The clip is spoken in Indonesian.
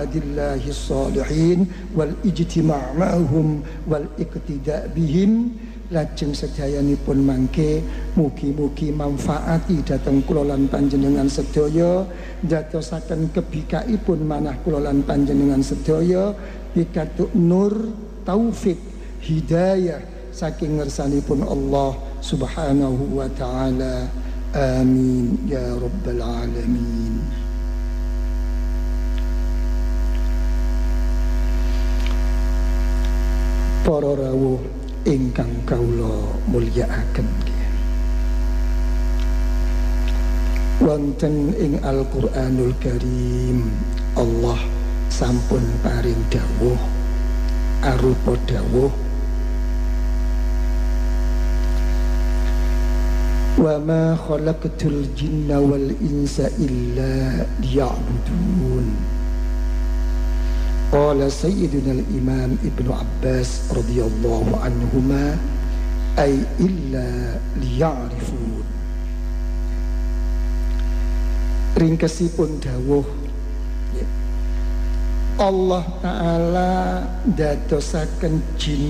ibadillahi sholihin wal ijtima' ma'hum wal iqtida' bihim. Lajeng sedayanipun mangke mugi-mugi manfaati dhateng kula lan panjenengan sedaya, ndadosaken kebikaipun manah kula lan panjenengan sedaya pikatuk nur, taufik, hidayah saking ngersanipun Allah Subhanahu wa taala. Amin ya rabbal alamin. Para rawuh ingkang kawula mulyakaken, wonten ing Al-Qur'anul Karim Allah sampun paring dawuh arupa dawuh wa ma khalaqtul jinna wal insa illa liya'budun. Qala Sayyidina al-Imam Ibnu Abbas radhiyallahu anhuma ay illa liya'rifun. Ringkesipun dawuh Allah Ta'ala dadosaken jin